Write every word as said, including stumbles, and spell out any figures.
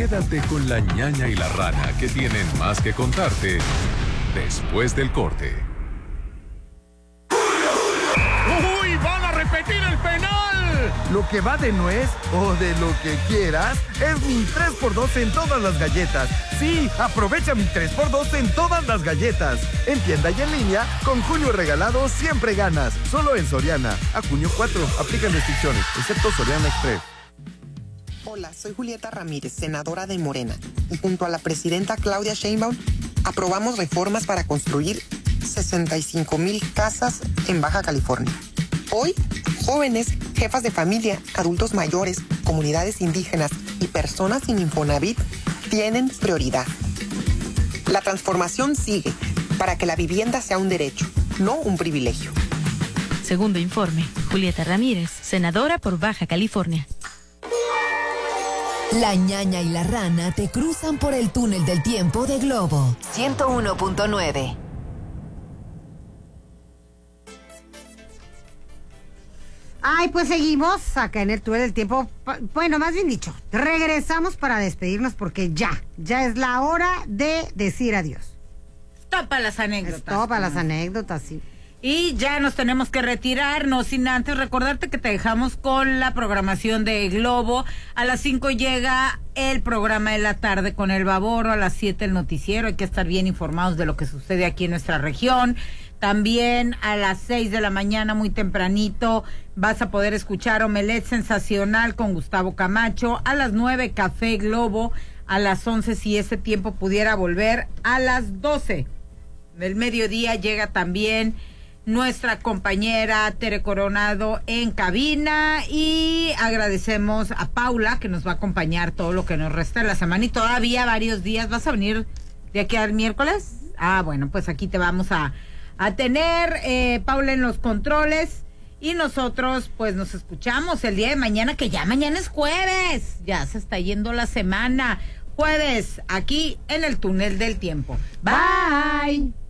Quédate con la ñaña y la rana, que tienen más que contarte después del corte. ¡Uy! ¡Van a repetir el penal! Lo que va de nuez o de lo que quieras es mi tres por dos en todas las galletas. Sí, aprovecha mi tres por dos en todas las galletas. En tienda y en línea, con junio regalado siempre ganas. Solo en Soriana. A junio cuatro, aplican restricciones, excepto Soriana Express. Hola, soy Julieta Ramírez, senadora de Morena, y junto a la presidenta Claudia Sheinbaum aprobamos reformas para construir sesenta y cinco mil casas en Baja California. Hoy, jóvenes, jefas de familia, adultos mayores, comunidades indígenas y personas sin Infonavit tienen prioridad. La transformación sigue para que la vivienda sea un derecho, no un privilegio. Segundo informe, Julieta Ramírez, senadora por Baja California. La ñaña y la rana te cruzan por el túnel del tiempo de Globo ciento uno punto nueve. Ay, pues seguimos acá en el túnel del tiempo. Bueno, más bien dicho, regresamos para despedirnos porque ya, ya es la hora de decir adiós. Stop para las anécdotas. Stop para las anécdotas, sí. Y ya nos tenemos que retirar, no sin antes recordarte que te dejamos con la programación de Globo. A las cinco llega el programa de la tarde con el Baboro, a las siete el noticiero. Hay que estar bien informados de lo que sucede aquí en nuestra región. También a las seis de la mañana, muy tempranito, vas a poder escuchar Omelet Sensacional con Gustavo Camacho. A las nueve, Café Globo. A las once, si ese tiempo pudiera volver. A las doce del mediodía llega también nuestra compañera Tere Coronado en cabina, y agradecemos a Paula que nos va a acompañar todo lo que nos resta de la semana y todavía varios días. ¿Vas a venir de aquí al miércoles? Ah, bueno, pues aquí te vamos a, a tener, eh, Paula en los controles, y nosotros pues nos escuchamos el día de mañana, que ya mañana es jueves, ya se está yendo la semana. Jueves, aquí en el túnel del tiempo. Bye.